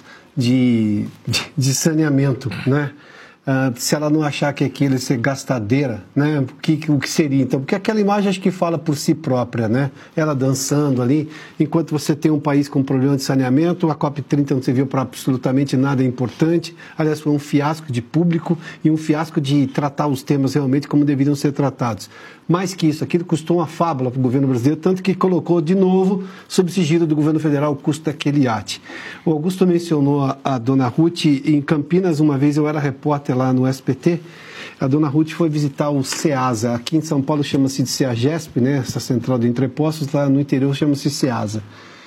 de, de, de saneamento, né? Ah, se ela não achar que aquilo é gastadeira, né? O que, o que seria então? Porque aquela imagem acho que fala por si própria, né? Ela dançando ali, enquanto você tem um país com problema de saneamento, a COP trinta não serviu para absolutamente nada importante, aliás foi um fiasco de público e um fiasco de tratar os temas realmente como deveriam ser tratados. Mais que isso, aquilo custou uma fábula para o governo brasileiro, tanto que colocou de novo, sob sigilo do governo federal, o custo daquele iate. O Augusto mencionou a, a dona Ruth, em Campinas, uma vez eu era repórter lá no S B T, a dona Ruth foi visitar o SEASA, aqui em São Paulo chama-se de SEAGESP, né, essa central de entrepostos, lá no interior chama-se SEASA.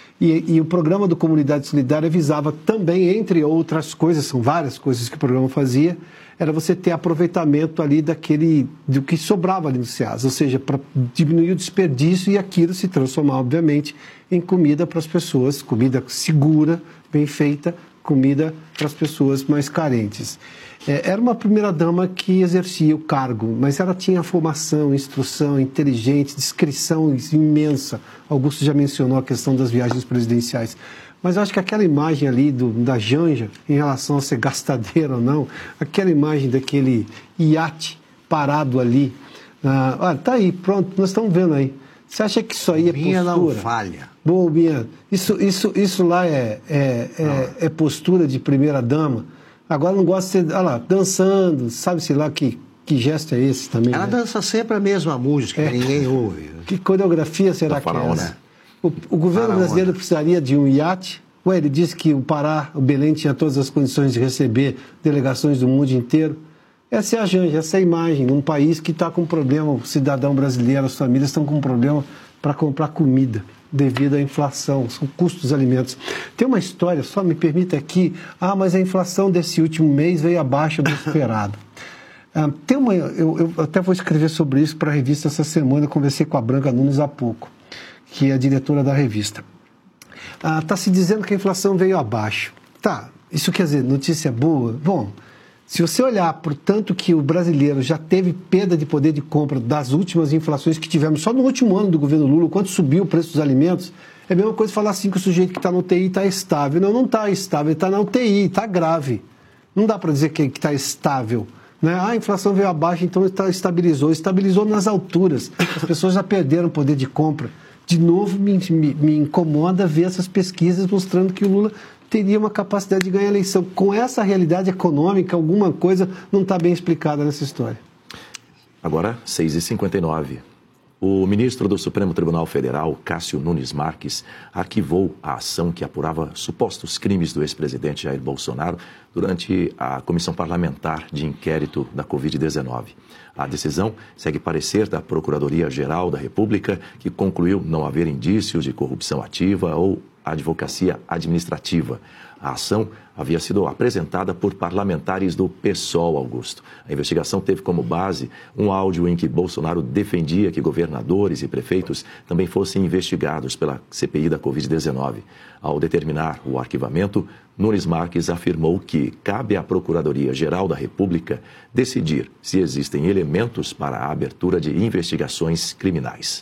E, e o programa do Comunidade Solidária visava também, entre outras coisas, são várias coisas que o programa fazia, era você ter aproveitamento ali daquele, do que sobrava ali no SEASA, ou seja, para diminuir o desperdício e aquilo se transformar, obviamente, em comida para as pessoas, comida segura, bem feita, comida para as pessoas mais carentes. É, era uma primeira-dama que exercia o cargo, mas ela tinha formação, instrução, inteligente, discrição imensa. Augusto já mencionou a questão das viagens presidenciais. Mas eu acho que aquela imagem ali do, da Janja, em relação a ser gastadeira ou não, aquela imagem daquele iate parado ali, ah, olha, tá aí, pronto, nós estamos vendo aí. Você acha que isso aí é Minha postura? não falha. Bom, Binha, isso, isso, isso lá é, é, é, é postura de primeira-dama. Agora não gosta de ser, olha lá, dançando, sabe-se lá que, que gesto é esse também. Ela né? dança sempre a mesma música, é. que ninguém ouve. Que coreografia será da que é essa? O, o governo Faraona. brasileiro precisaria de um iate? Ué, ele disse que o Pará, o Belém, tinha todas as condições de receber delegações do mundo inteiro. Essa é a Janja, essa é a imagem de um país que está com problema, o cidadão brasileiro, as famílias estão com problema para comprar comida devido à inflação, são custos dos alimentos. Tem uma história, só me permita aqui, ah, mas a inflação desse último mês veio abaixo do esperado. ah, tem uma, eu, eu até vou escrever sobre isso para a revista essa semana, eu conversei com a Branca Nunes há pouco, que é a diretora da revista. Está ah, se dizendo que a inflação veio abaixo. Tá, isso quer dizer, notícia boa? Bom, se você olhar, portanto, que o brasileiro já teve perda de poder de compra das últimas inflações que tivemos só no último ano do governo Lula, quanto subiu o preço dos alimentos, é a mesma coisa falar assim que o sujeito que está no U T I está estável. Não, não está estável, ele está na U T I, está grave. Não dá para dizer que está estável. Né? Ah, a inflação veio abaixo, então estabilizou. Estabilizou nas alturas. As pessoas já perderam poder de compra. De novo, me, me, me incomoda ver essas pesquisas mostrando que o Lula teria uma capacidade de ganhar a eleição. Com essa realidade econômica, alguma coisa não está bem explicada nessa história. Agora, seis e cinquenta e nove. O ministro do Supremo Tribunal Federal, Cássio Nunes Marques, arquivou a ação que apurava supostos crimes do ex-presidente Jair Bolsonaro durante a Comissão Parlamentar de Inquérito da covid dezenove. A decisão segue parecer da Procuradoria-Geral da República, que concluiu não haver indícios de corrupção ativa ou advocacia administrativa. A ação havia sido apresentada por parlamentares do PSOL, Augusto. A investigação teve como base um áudio em que Bolsonaro defendia que governadores e prefeitos também fossem investigados pela C P I da covid dezenove. Ao determinar o arquivamento, Nunes Marques afirmou que cabe à Procuradoria-Geral da República decidir se existem elementos para a abertura de investigações criminais.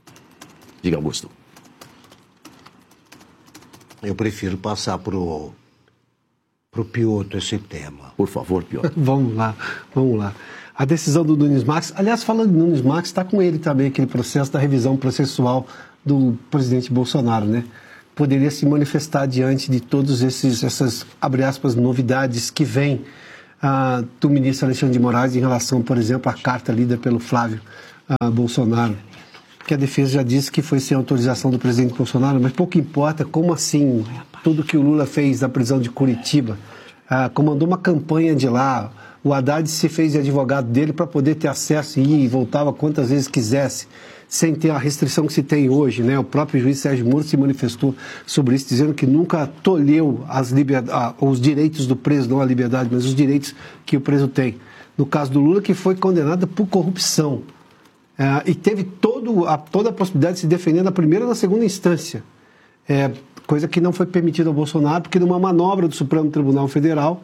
Diga, Augusto. Eu prefiro passar para o para o Piotr esse tema. Por favor, Piotr. Vamos lá, vamos lá. A decisão do Nunes Marques, aliás, falando de Nunes Marques, está com ele também aquele processo da revisão processual do presidente Bolsonaro, né? Poderia se manifestar diante de todos esses, essas, abre aspas, novidades que vêm ah, do ministro Alexandre de Moraes em relação, por exemplo, à carta lida pelo Flávio ah, Bolsonaro, que a defesa já disse que foi sem autorização do presidente Bolsonaro, mas pouco importa, como assim tudo que o Lula fez na prisão de Curitiba, ah, comandou uma campanha de lá, o Haddad se fez de advogado dele para poder ter acesso e ir e voltava quantas vezes quisesse, sem ter a restrição que se tem hoje, né? O próprio juiz Sérgio Moro se manifestou sobre isso, dizendo que nunca tolheu as liberdade, ah, os direitos do preso, não a liberdade, mas os direitos que o preso tem. No caso do Lula, que foi condenado por corrupção. Ah, e teve todo a, toda a possibilidade de se defender na primeira e na segunda instância. É, coisa que não foi permitida ao Bolsonaro, porque numa manobra do Supremo Tribunal Federal,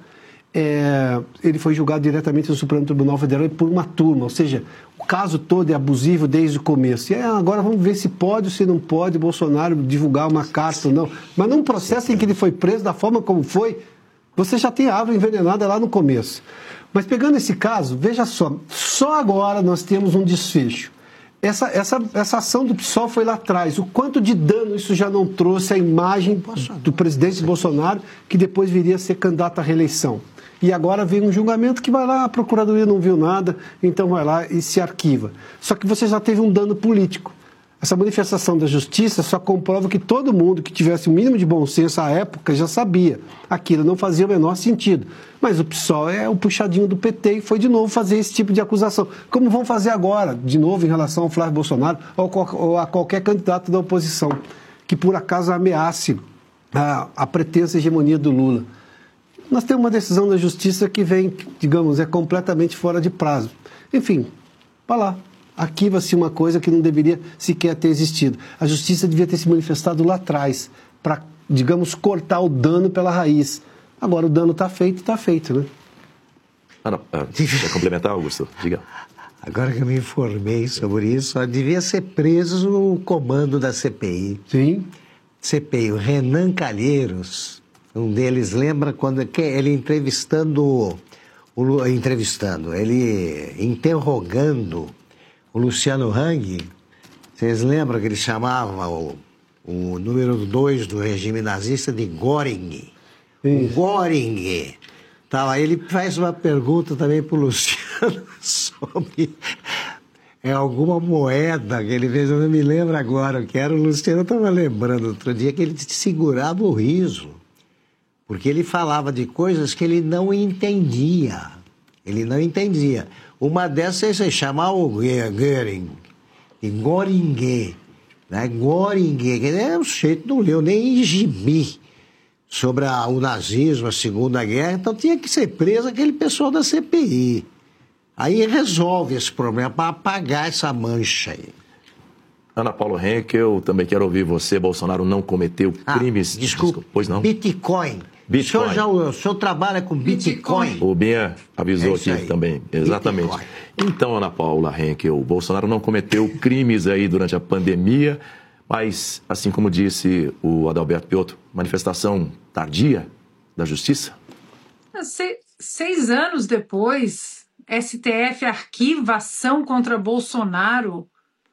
É, ele foi julgado diretamente no Supremo Tribunal Federal por uma turma, ou seja, o caso todo é abusivo desde o começo. E é, agora vamos ver se pode ou se não pode Bolsonaro divulgar uma carta ou não. Mas num processo em que ele foi preso da forma como foi, você já tem a árvore envenenada lá no começo. Mas pegando esse caso, veja só, só agora nós temos um desfecho. Essa, essa, essa ação do PSOL foi lá atrás. O quanto de dano isso já não trouxe à imagem do presidente Bolsonaro, que depois viria a ser candidato à reeleição. E agora vem um julgamento que vai lá, a Procuradoria não viu nada, então vai lá e se arquiva. Só que você já teve um dano político. Essa manifestação da justiça só comprova que todo mundo que tivesse o mínimo de bom senso à época já sabia. Aquilo não fazia o menor sentido. Mas o PSOL é o puxadinho do P T e foi de novo fazer esse tipo de acusação. Como vão fazer agora, de novo, em relação ao Flávio Bolsonaro ou a qualquer candidato da oposição, que por acaso ameace a, a pretensa hegemonia do Lula. Nós temos uma decisão da justiça que vem, digamos, é completamente fora de prazo. Enfim, vai lá, arquiva-se uma coisa que não deveria sequer ter existido. A justiça devia ter se manifestado lá atrás, para, digamos, cortar o dano pela raiz. Agora o dano está feito, está feito, né? Ah, não. Ah, quer complementar, Augusto? Diga. Agora que eu me informei sobre isso, devia ser preso o comando da C P I. Sim. C P I, o Renan Calheiros. Um deles lembra quando ele entrevistando, o, entrevistando, ele interrogando o Luciano Hang. Vocês lembram que ele chamava o, o número dois do regime nazista de Göring? O Göring. Então, aí ele faz uma pergunta também para o Luciano sobre é, alguma moeda que ele fez, eu não me lembro agora o que era. O Luciano estava lembrando outro dia que ele segurava o riso. Porque ele falava de coisas que ele não entendia. Ele não entendia. Uma dessas é chamar o Göring, de Göring, né? Göring, que é um sujeito não leu nem gibi sobre a, o nazismo, a Segunda Guerra, então tinha que ser preso aquele pessoal da C P I. Aí resolve esse problema para apagar essa mancha aí. Ana Paula Henkel, também quero ouvir você. Bolsonaro não cometeu crimes... Ah, desculpa, pois não? Bitcoin. Bitcoin. O senhor, já, o senhor trabalha com Bitcoin? Bitcoin. O Binha avisou É aqui aí. também. Exatamente. Bitcoin. Então, Ana Paula Henkel, Bolsonaro não cometeu crimes aí durante a pandemia, mas, assim como disse o Adalberto Piotr, manifestação tardia da justiça? Se, seis anos depois, S T F arquiva ação contra Bolsonaro.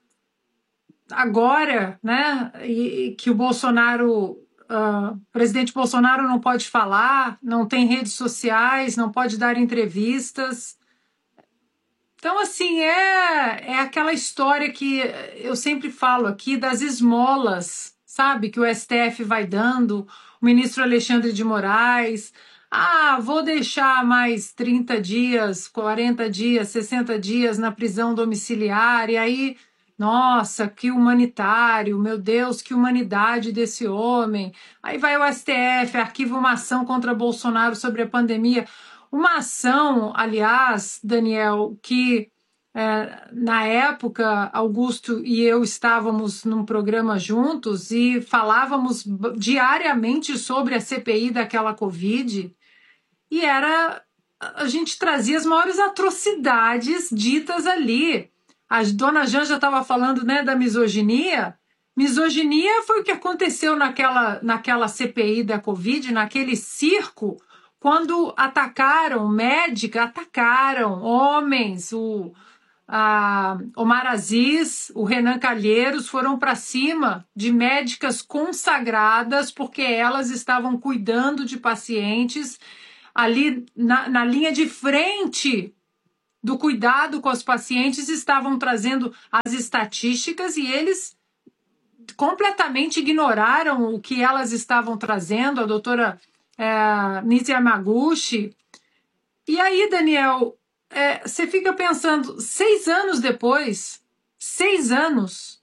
Agora, né, e, que o Bolsonaro... Uh, o presidente Bolsonaro não pode falar, não tem redes sociais, não pode dar entrevistas. Então, assim, é, é aquela história que eu sempre falo aqui das esmolas, sabe? Que o S T F vai dando, o ministro Alexandre de Moraes. Ah, vou deixar mais trinta dias, quarenta dias, sessenta dias na prisão domiciliar, e aí... Nossa, que humanitário, meu Deus, que humanidade desse homem. Aí vai o S T F, arquiva uma ação contra Bolsonaro sobre a pandemia. Uma ação, aliás, Daniel, que é, na época Augusto e eu estávamos num programa juntos e falávamos diariamente sobre a C P I daquela Covid, e era, a gente trazia as maiores atrocidades ditas ali. A dona Janja estava falando, né, da misoginia. Misoginia foi o que aconteceu naquela, naquela C P I da Covid, naquele circo quando atacaram médica, atacaram homens, o a Omar Aziz, o Renan Calheiros foram para cima de médicas consagradas porque elas estavam cuidando de pacientes ali na, na linha de frente do cuidado com os pacientes, estavam trazendo as estatísticas e eles completamente ignoraram o que elas estavam trazendo, a doutora é, Nise Yamaguchi. E aí, Daniel, é, você fica pensando, seis anos depois, seis anos,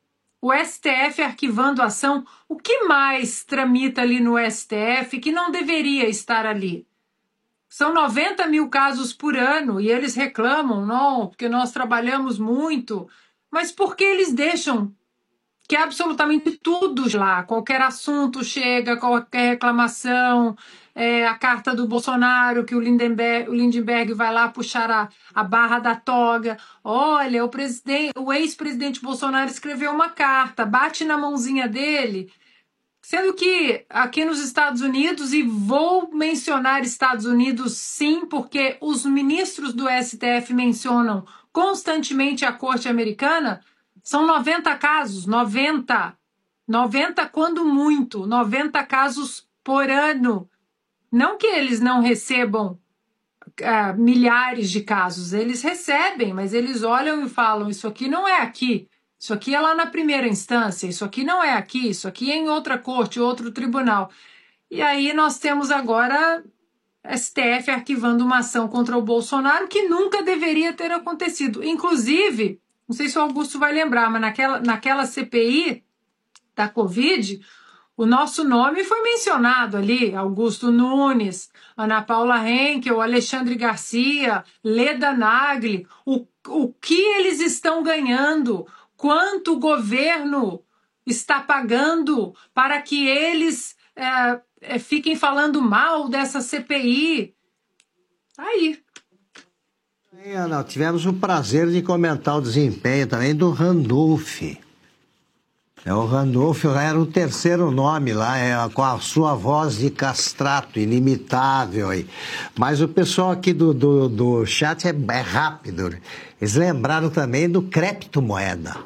o S T F arquivando a ação, o que mais tramita ali no S T F que não deveria estar ali? São noventa mil casos por ano e eles reclamam, não, porque nós trabalhamos muito, mas por que eles deixam que absolutamente tudo lá, qualquer assunto chega, qualquer reclamação, é, a carta do Bolsonaro, que o Lindenberg, o Lindenberg vai lá puxar a, a barra da toga, olha, o, presidente, o ex-presidente Bolsonaro escreveu uma carta, bate na mãozinha dele, sendo que aqui nos Estados Unidos, e vou mencionar Estados Unidos sim, porque os ministros do S T F mencionam constantemente a Corte Americana, são noventa casos, noventa, noventa quando muito, noventa casos por ano. Não que eles não recebam uh, milhares de casos, eles recebem, mas eles olham e falam, isso aqui não é aqui, isso aqui é lá na primeira instância, isso aqui não é aqui, isso aqui é em outra corte, outro tribunal. E aí nós temos agora S T F arquivando uma ação contra o Bolsonaro que nunca deveria ter acontecido. Inclusive, não sei se o Augusto vai lembrar, mas naquela, naquela C P I da Covid, o nosso nome foi mencionado ali, Augusto Nunes, Ana Paula Henkel, Alexandre Garcia, Leda Nagli, o, o que eles estão ganhando, quanto o governo está pagando para que eles é, é, fiquem falando mal dessa C P I. Aí. É, Ana, tivemos o prazer de comentar o desempenho também do Randolph. É, o Randolph era o terceiro nome lá, é, com a sua voz de castrato, inimitável. Aí. Mas o pessoal aqui do, do, do chat é, é rápido. Né? Eles lembraram também do criptomoeda.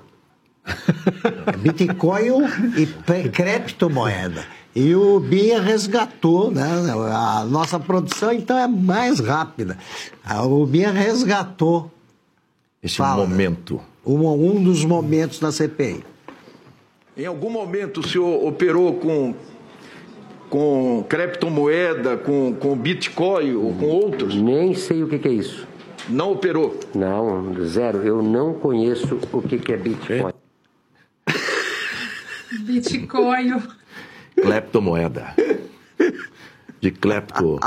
É Bitcoin e criptomoeda. E o Binha resgatou, né? A nossa produção, então, é mais rápida. O Binha resgatou. Esse fala, momento. Né? Um, um dos momentos da C P I. Em algum momento o senhor operou com, com criptomoeda, com, com Bitcoin ou com outros? Nem sei o que, que é isso. Não operou? Não, zero. Eu não conheço o que, que é Bitcoin. É. Bitcoin. Cleptomoeda. De clepto.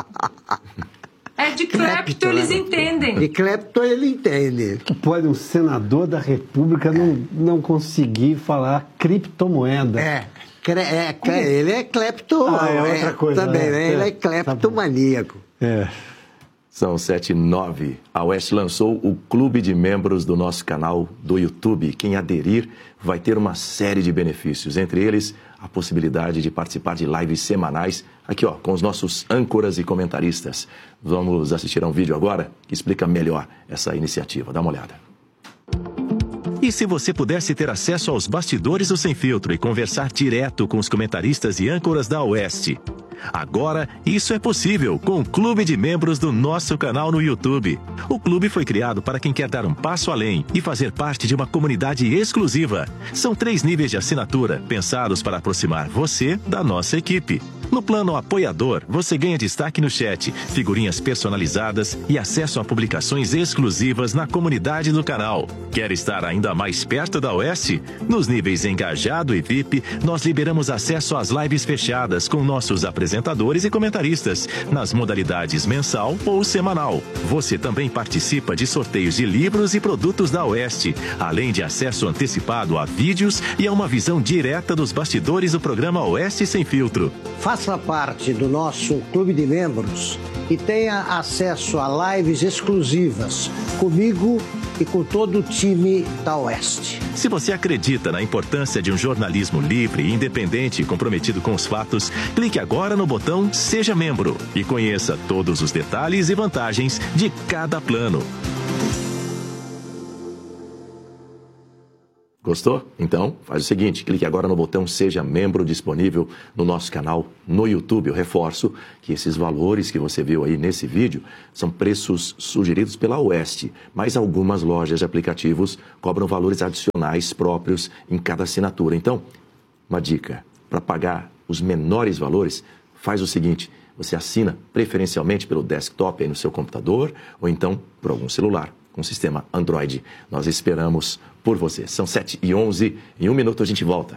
É de clepto, eles entendem. De clepto ele entende. Pode um senador da República não, não conseguir falar criptomoeda. É, é ele é clepto. Ah, é outra é, coisa. Também, é, né? Ele é cleptomaníaco. É. São sete e nove. A Oeste lançou o clube de membros do nosso canal do YouTube. Quem aderir vai ter uma série de benefícios, entre eles a possibilidade de participar de lives semanais, aqui ó, com os nossos âncoras e comentaristas. Vamos assistir a um vídeo agora que explica melhor essa iniciativa. Dá uma olhada. E se você pudesse ter acesso aos bastidores do Sem Filtro e conversar direto com os comentaristas e âncoras da Oeste? Agora, isso é possível com o Clube de Membros do nosso canal no YouTube. O clube foi criado para quem quer dar um passo além e fazer parte de uma comunidade exclusiva. São três níveis de assinatura, pensados para aproximar você da nossa equipe. No plano apoiador, você ganha destaque no chat, figurinhas personalizadas e acesso a publicações exclusivas na comunidade do canal. Quer estar ainda mais perto da Oeste? Nos níveis Engajado e V I P, nós liberamos acesso às lives fechadas com nossos apresentadores e comentaristas, nas modalidades mensal ou semanal. Você também participa de sorteios de livros e produtos da Oeste, além de acesso antecipado a vídeos e a uma visão direta dos bastidores do programa Oeste Sem Filtro. Faça parte do nosso clube de membros e tenha acesso a lives exclusivas comigo e com todo o time da Oeste. Se você acredita na importância de um jornalismo livre, independente e comprometido com os fatos, clique agora no botão Seja Membro e conheça todos os detalhes e vantagens de cada plano. Gostou? Então, faz o seguinte, clique agora no botão Seja Membro, disponível no nosso canal no YouTube. Eu reforço que esses valores que você viu aí nesse vídeo são preços sugeridos pela Oeste, mas algumas lojas de aplicativos cobram valores adicionais próprios em cada assinatura. Então, uma dica, para pagar os menores valores, faz o seguinte, você assina preferencialmente pelo desktop aí no seu computador ou então por algum celular com sistema Android. Nós esperamos por você. São sete e onze, em um minuto a gente volta.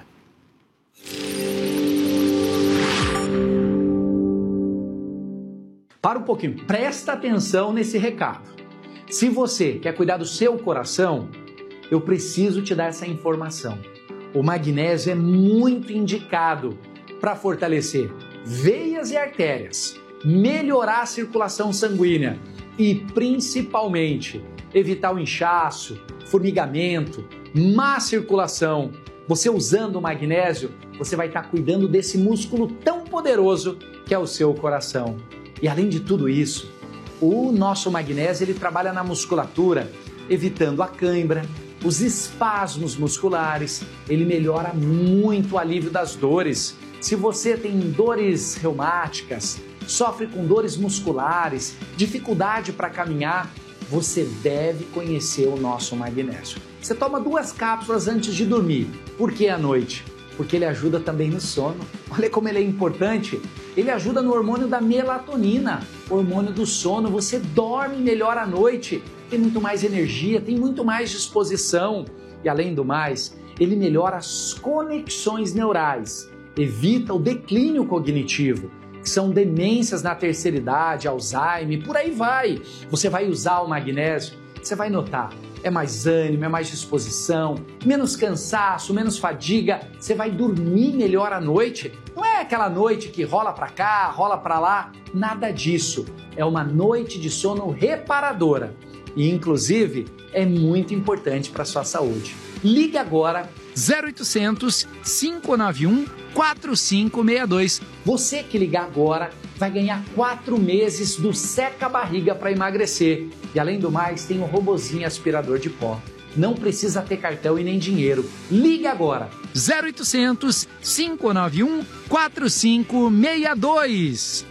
Para um pouquinho, presta atenção nesse recado. Se você quer cuidar do seu coração, eu preciso te dar essa informação. O magnésio é muito indicado para fortalecer veias e artérias, melhorar a circulação sanguínea e, principalmente, evitar o inchaço, formigamento, má circulação. Você usando o magnésio, você vai estar cuidando desse músculo tão poderoso que é o seu coração. E além de tudo isso, o nosso magnésio ele trabalha na musculatura, evitando a cãibra, os espasmos musculares, ele melhora muito o alívio das dores. Se você tem dores reumáticas, sofre com dores musculares, dificuldade para caminhar, você deve conhecer o nosso magnésio. Você toma duas cápsulas antes de dormir. Por que à noite? Porque ele ajuda também no sono. Olha como ele é importante. Ele ajuda no hormônio da melatonina, hormônio do sono. Você dorme melhor à noite, tem muito mais energia, tem muito mais disposição. E além do mais, ele melhora as conexões neurais, evita o declínio cognitivo, que são demências na terceira idade, Alzheimer, por aí vai. Você vai usar o magnésio, você vai notar, é mais ânimo, é mais disposição, menos cansaço, menos fadiga, você vai dormir melhor à noite. Não é aquela noite que rola para cá, rola para lá, nada disso. É uma noite de sono reparadora e, inclusive, é muito importante para a sua saúde. Ligue agora zero oitocentos, cinco nove um, quatro cinco seis dois. Você que ligar agora vai ganhar quatro meses do Seca Barriga para emagrecer. E além do mais, tem um robozinho aspirador de pó. Não precisa ter cartão e nem dinheiro. Ligue agora. zero oitocentos, cinco nove um, quatro cinco seis dois.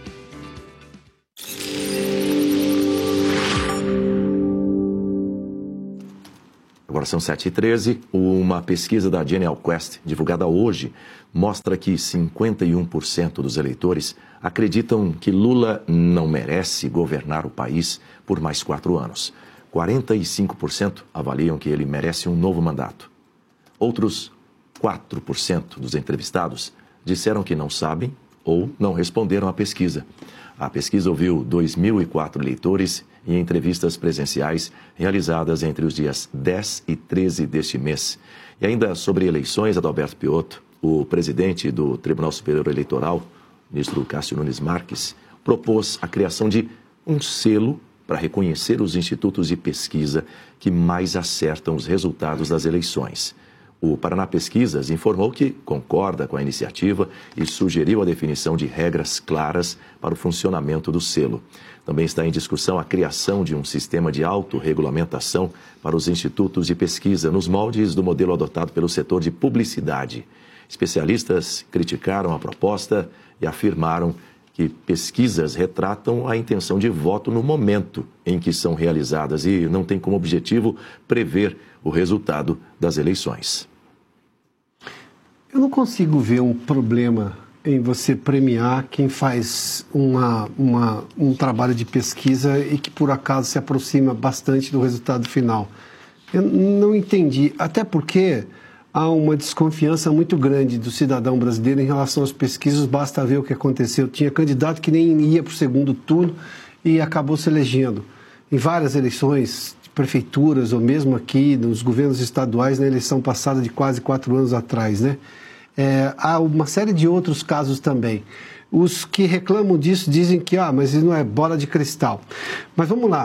Agora são sete e treze. Uma pesquisa da Genial Quest, divulgada hoje, mostra que cinquenta e um por cento dos eleitores acreditam que Lula não merece governar o país por mais quatro anos. quarenta e cinco por cento avaliam que ele merece um novo mandato. Outros quatro por cento dos entrevistados disseram que não sabem ou não responderam à pesquisa. A pesquisa ouviu dois mil e quatro eleitores em entrevistas presenciais realizadas entre os dias dez e treze deste mês. E ainda sobre eleições, Adalberto Piotto, o presidente do Tribunal Superior Eleitoral, ministro Cássio Nunes Marques, propôs a criação de um selo para reconhecer os institutos de pesquisa que mais acertam os resultados das eleições. O Paraná Pesquisas informou que concorda com a iniciativa e sugeriu a definição de regras claras para o funcionamento do selo. Também está em discussão a criação de um sistema de autorregulamentação para os institutos de pesquisa nos moldes do modelo adotado pelo setor de publicidade. Especialistas criticaram a proposta e afirmaram que pesquisas retratam a intenção de voto no momento em que são realizadas e não tem como objetivo prever o resultado das eleições. Eu não consigo ver um problema em você premiar quem faz uma, uma, um trabalho de pesquisa e que por acaso se aproxima bastante do resultado final. Eu não entendi, até porque há uma desconfiança muito grande do cidadão brasileiro em relação às pesquisas, basta ver o que aconteceu. Tinha candidato que nem ia para o segundo turno e acabou se elegendo. Em várias eleições de prefeituras, ou mesmo aqui nos governos estaduais, na eleição passada de quase quatro anos atrás, né? É, há uma série de outros casos também. Os que reclamam disso dizem que, ah, mas isso não é bola de cristal. Mas vamos lá.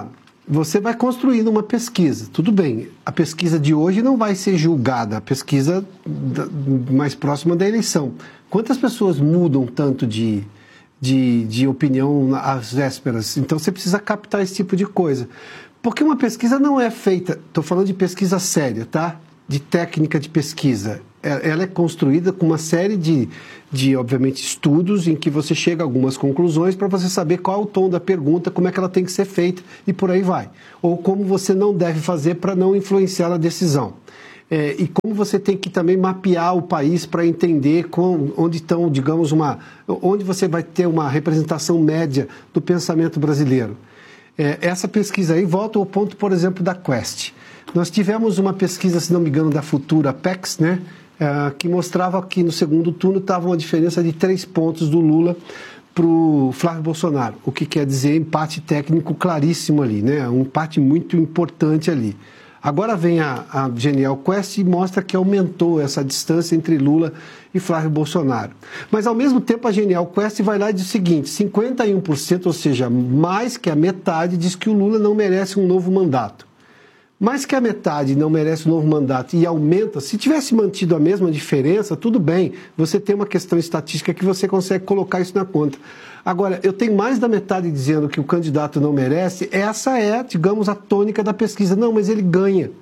você vai construindo uma pesquisa. Tudo bem, a pesquisa de hoje não vai ser julgada, a pesquisa da, mais próxima da eleição. Quantas pessoas mudam tanto de, de, de opinião às vésperas? Então você precisa captar esse tipo de coisa. Porque uma pesquisa não é feita, estou falando de pesquisa séria, tá? De técnica de pesquisa. Ela é construída com uma série de, de, obviamente, estudos em que você chega a algumas conclusões para você saber qual é o tom da pergunta, como é que ela tem que ser feita e por aí vai. Ou como você não deve fazer para não influenciar na decisão. É, e como você tem que também mapear o país para entender com, onde estão, digamos, uma, onde você vai ter uma representação média do pensamento brasileiro. É, essa pesquisa aí volta ao ponto, por exemplo, da Quest. Nós tivemos uma pesquisa, se não me engano, da Futura Pex, né? É, que mostrava que no segundo turno estava uma diferença de três pontos do Lula para o Flávio Bolsonaro, o que quer dizer empate técnico claríssimo ali, né? Um empate muito importante ali. Agora vem a, a Genial Quest e mostra que aumentou essa distância entre Lula e Flávio Bolsonaro. Mas, ao mesmo tempo, a Genial Quest vai lá e diz o seguinte, cinquenta e um por cento, ou seja, mais que a metade, diz que o Lula não merece um novo mandato. Mais que a metade não merece um novo mandato e aumenta, se tivesse mantido a mesma diferença, tudo bem, você tem uma questão estatística que você consegue colocar isso na conta. Agora, eu tenho mais da metade dizendo que o candidato não merece, essa é, digamos, a tônica da pesquisa. Não, mas ele ganha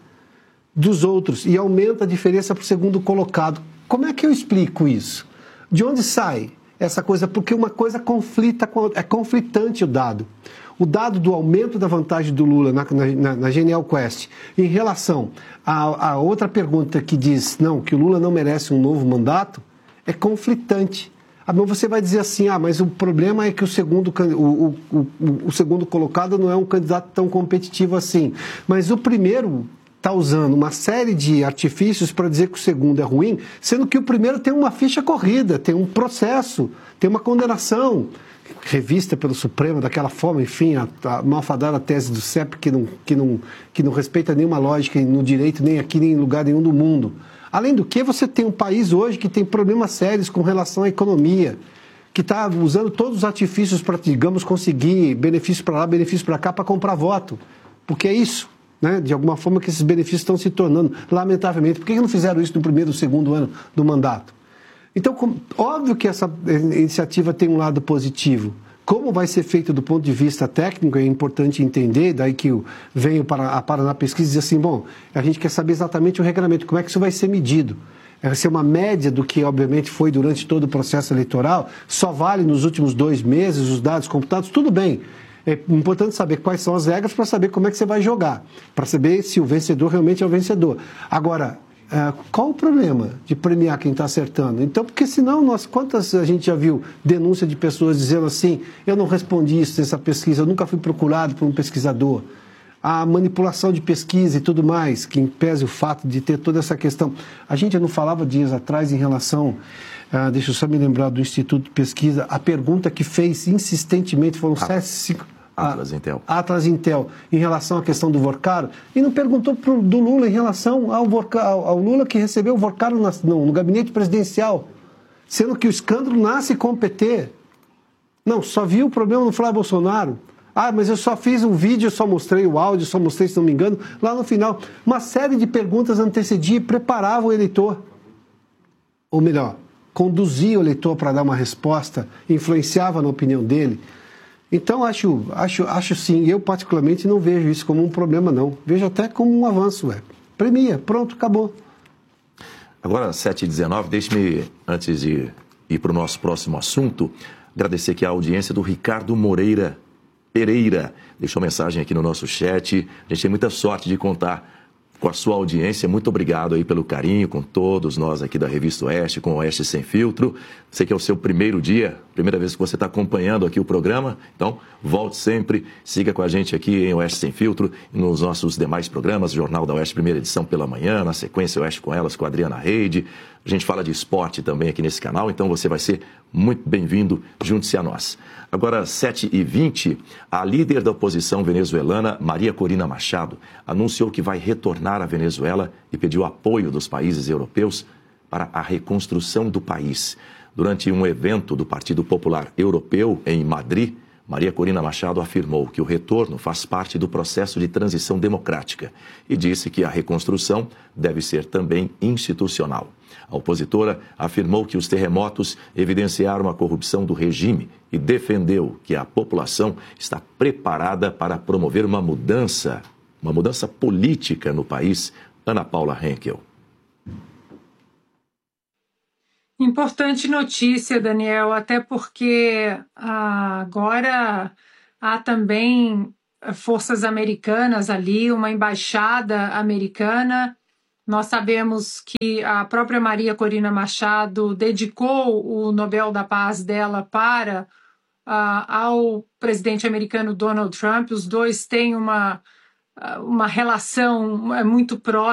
dos outros e aumenta a diferença para o segundo colocado. Como é que eu explico isso? De onde sai essa coisa? Porque uma coisa conflita com a outra, é conflitante o dado. O dado do aumento da vantagem do Lula na, na, na Genial Quest em relação a, a outra pergunta que diz não, que o Lula não merece um novo mandato, é conflitante. Ah, mas você vai dizer assim, ah, mas o problema é que o segundo, o, o, o, o segundo colocado não é um candidato tão competitivo assim. Mas o primeiro está usando uma série de artifícios para dizer que o segundo é ruim, sendo que o primeiro tem uma ficha corrida, tem um processo, tem uma condenação revista pelo Supremo daquela forma, enfim, a, a malfadada tese do C E P que não, que, não, que não respeita nenhuma lógica no direito, nem aqui, nem em lugar nenhum do mundo. Além do que, você tem um país hoje que tem problemas sérios com relação à economia, que está usando todos os artifícios para, digamos, conseguir benefício para lá, benefício para cá, para comprar voto. Porque é isso, né? De alguma forma que esses benefícios estão se tornando, lamentavelmente. Por que não fizeram isso no primeiro ou segundo ano do mandato? Então, óbvio que essa iniciativa tem um lado positivo. Como vai ser feito do ponto de vista técnico, é importante entender, daí que venho para a Paraná Pesquisa e diz assim, bom, a gente quer saber exatamente o regramento, como é que isso vai ser medido. Vai ser uma média do que, obviamente, foi durante todo o processo eleitoral, só vale nos últimos dois meses os dados computados, tudo bem. É importante saber quais são as regras para saber como é que você vai jogar, para saber se o vencedor realmente é o vencedor. Agora, Uh, qual o problema de premiar quem está acertando? Então, porque senão, nós, quantas a gente já viu denúncia de pessoas dizendo assim, eu não respondi isso nessa pesquisa, eu nunca fui procurado por um pesquisador. A manipulação de pesquisa e tudo mais, que impese o fato de ter toda essa questão. A gente não falava dias atrás em relação, uh, deixa eu só me lembrar do Instituto de Pesquisa, a pergunta que fez insistentemente, foram sete, cinco... Atlas Intel. Atlas Intel, em relação à questão do Vorcaro, e não perguntou pro, do Lula em relação ao, Vorcaro, ao Lula que recebeu o Vorcaro no, no, no gabinete presidencial, sendo que o escândalo nasce com o P T. Não, só viu o problema no Flávio Bolsonaro. Ah, mas eu só fiz um vídeo, eu só mostrei o áudio, só mostrei, se não me engano, lá no final. Uma série de perguntas antecedia e preparava o eleitor. Ou melhor, conduzia o eleitor para dar uma resposta, influenciava na opinião dele. Então, acho, acho, acho sim, eu particularmente não vejo isso como um problema, não. Vejo até como um avanço, ué. Premia, pronto, acabou. Agora, sete e dezenove, deixe-me, antes de ir para o nosso próximo assunto, agradecer aqui a audiência do Ricardo Moreira Pereira. Deixou mensagem aqui no nosso chat. A gente tem muita sorte de contar com a sua audiência. Muito obrigado aí pelo carinho, com todos nós aqui da Revista Oeste, com o Oeste Sem Filtro. Sei que é o seu primeiro dia, primeira vez que você está acompanhando aqui o programa, então volte sempre, siga com a gente aqui em Oeste Sem Filtro e nos nossos demais programas, Jornal da Oeste, primeira edição pela manhã, na sequência Oeste com Elas, com a Adriana Reide. A gente fala de esporte também aqui nesse canal, então você vai ser muito bem-vindo, junte-se a nós. Agora, sete e vinte, a líder da oposição venezuelana, Maria Corina Machado, anunciou que vai retornar à Venezuela e pediu apoio dos países europeus para a reconstrução do país. Durante um evento do Partido Popular Europeu em Madrid, Maria Corina Machado afirmou que o retorno faz parte do processo de transição democrática e disse que a reconstrução deve ser também institucional. A opositora afirmou que os terremotos evidenciaram a corrupção do regime e defendeu que a população está preparada para promover uma mudança, uma mudança política no país. Ana Paula Henkel. Importante notícia, Daniel, até porque ah, agora há também forças americanas ali, uma embaixada americana. Nós sabemos que a própria Maria Corina Machado dedicou o Nobel da Paz dela para ah, ao presidente americano Donald Trump. Os dois têm uma, uma relação muito próxima.